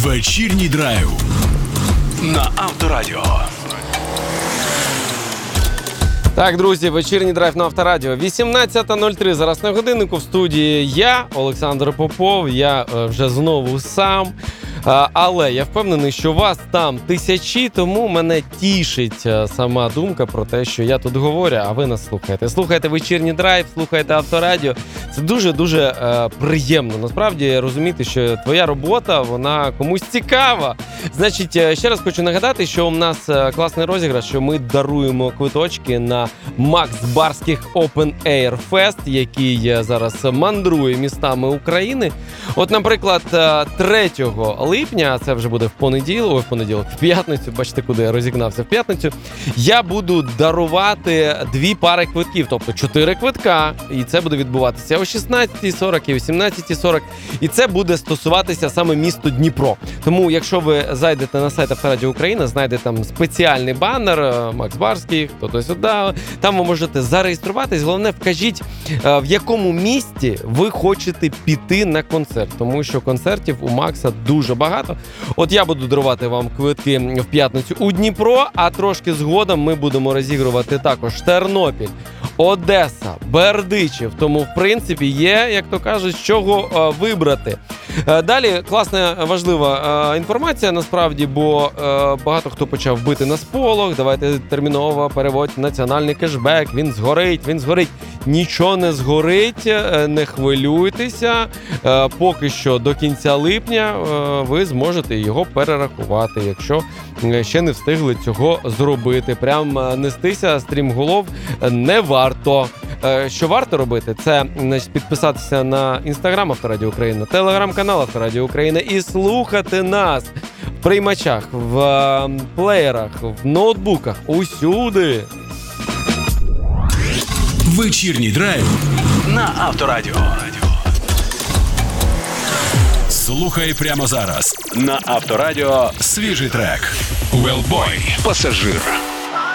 Вечірній драйв на Авторадіо. Так, друзі, вечірній драйв на Авторадіо. 18:03 зараз на годиннику. В студії я, Олександр Попов, я вже знову сам. Але я впевнений, що вас там тисячі, тому мене тішить сама думка про те, що я тут говорю, а ви нас слухаєте. Слухайте вечірній драйв, слухайте Авторадіо. Це дуже-дуже приємно. Насправді розуміти, що твоя робота, вона комусь цікава. Значить, ще раз хочу нагадати, що у нас класний розіграш, що ми даруємо квиточки на Макс Барських Open Air Fest, який зараз мандрує містами України. От, наприклад, 3 липня, це вже буде в п'ятницю, бачите, куди я розігнався, в п'ятницю, я буду дарувати 2 пари квитків, тобто 4 квитка, і це буде відбуватися о 16:40 і 18:40, і це буде стосуватися саме міста Дніпро. Тому, якщо ви зайдете на сайт Авторадіо Україна, знайдете там спеціальний банер Макс Барський, хто-то сюди, там ви можете зареєструватись, головне вкажіть, в якому місті ви хочете піти на концерт, тому що концертів у Макса дуже багато. От я буду дарувати вам квитки в п'ятницю у Дніпро, а трошки згодом ми будемо розігрувати також Тернопіль, Одеса, Бердичів. Тому, в принципі, є, як то кажуть, з чого вибрати. Далі класна, важлива інформація, насправді, бо багато хто почав бити на сполох. Давайте терміново переводьте національний кешбек, він згорить. Нічого не згорить, не хвилюйтеся. Поки що до кінця липня ви зможете його перерахувати, якщо ще не встигли цього зробити. Прям нестися стрімголов не варто. Що варто робити? Це, значить, підписатися на Інстаграм Авторадіо Україна, Телеграм-канал Авторадіо Україна і слухати нас в приймачах, в плеєрах, в ноутбуках, усюди. Вечірній драйв на Авторадіо. Слухай прямо зараз на Авторадіо свіжий трек «Wellboy. Пасажир».